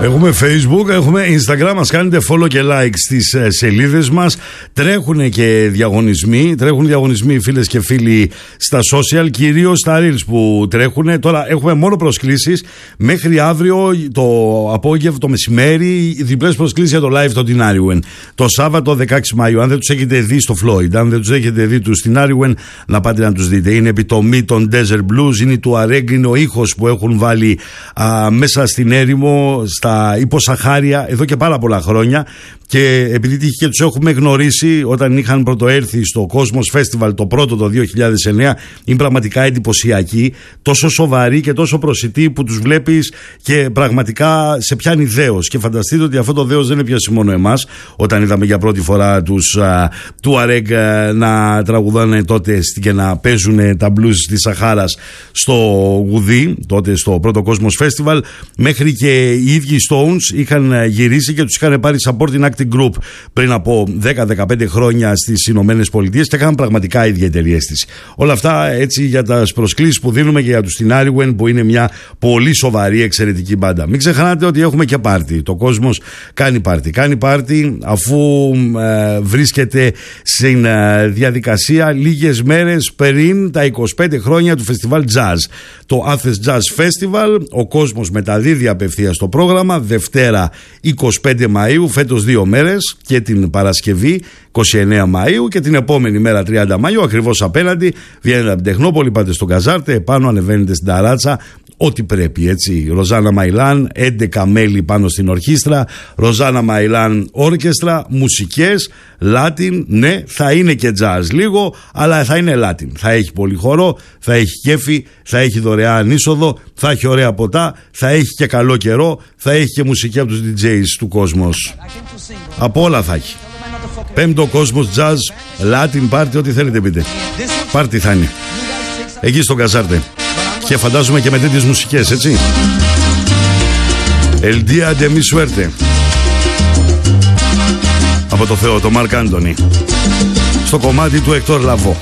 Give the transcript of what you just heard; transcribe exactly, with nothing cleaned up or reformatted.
Έχουμε Facebook, έχουμε Instagram, μας κάνετε follow και like στις σελίδες μας. Τρέχουν και διαγωνισμοί, τρέχουν διαγωνισμοί φίλες και φίλοι στα social, κυρίως στα reels που τρέχουν. Τώρα έχουμε μόνο προσκλήσεις μέχρι αύριο το απόγευμα, το μεσημέρι, διπλές προσκλήσεις για το live το Tinariwen. Το Σάββατο δεκαέξι Μαΐου, αν δεν τους έχετε δει στο Floyd, αν δεν τους έχετε δει τους Tinariwen, να πάτε να τους δείτε. Είναι επιτομή των Desert Blues, είναι του Tuareg, είναι ο ήχος που έχουν βάλει α, μέσα στην έρημο, στα υποσαχάρια εδώ και πάρα πολλά χρόνια, και επειδή τύχει και τους έχουμε γνωρίσει όταν είχαν πρωτοέρθει στο Cosmos Festival το πρώτο το δύο χιλιάδες εννέα, είναι πραγματικά εντυπωσιακοί, τόσο σοβαροί και τόσο προσιτοί που τους βλέπεις και πραγματικά σε πιάνει δέος. Και φανταστείτε ότι αυτό το δέος δεν έπιασε μόνο εμάς όταν είδαμε για πρώτη φορά τους Tuareg να τραγουδάνε τότε και να παίζουν τα blues της Σαχάρας στο Γουδί, τότε στο πρώτο Cosmos Festival. Μέχρι και οι ίδιοι Stones είχαν γυρίσει και τους είχαν πάρει supporting acting group πριν από δέκα με δεκαπέντε χρόνια στις Ηνωμένες Πολιτείες και έκαναν πραγματικά ιδιαίτερη αίσθηση. Όλα αυτά έτσι για τις προσκλήσεις που δίνουμε και για τους Tinariwen, που είναι μια πολύ σοβαρή εξαιρετική μπάντα. Μην ξεχνάτε ότι έχουμε και πάρτι. Το Cosmos κάνει πάρτι. Κάνει πάρτι αφού ε, βρίσκεται στην ε, διαδικασία λίγες μέρες πριν τα είκοσι πέντε χρόνια του φεστιβάλ Jazz. Το Athens Jazz Festival, ο Cosmos μεταδίδει απευθείας το πρόγραμμα Δευτέρα είκοσι πέντε Μαΐου, φέτος δύο μέρες, και την Παρασκευή είκοσι εννέα Μαΐου, και την επόμενη μέρα τριάντα Μαΐου, ακριβώς απέναντι. Βγαίνετε από την Τεχνόπολη, πάτε στον Καζάρτε, επάνω ανεβαίνετε στην ταράτσα, ό,τι πρέπει, έτσι. Ροζάνα Μαϊλάν, έντεκα μέλη πάνω στην ορχήστρα, Ροζάνα Μαϊλάν όρκεστρα, μουσικές, Latin, ναι, θα είναι και jazz λίγο, αλλά θα είναι Latin. Θα έχει πολύ χορό, θα έχει κέφι, θα έχει δωρεάν είσοδο, θα έχει ωραία ποτά, θα έχει και καλό καιρό, θα έχει και μουσική από τους ντι τζέις του Cosmos. Από όλα θα έχει. Πέμπτο Cosmos Jazz, Latin Party, ό,τι θέλετε πείτε. Πάρτι θα είναι. Εκεί στον Καζάρτε. Και φαντάζομαι και με τέτοιες μουσικές, έτσι. El Día de mi Suerte. Από το Θεό, το Μαρκ Άντονι. Στο κομμάτι του Εκτόρ Λαβό.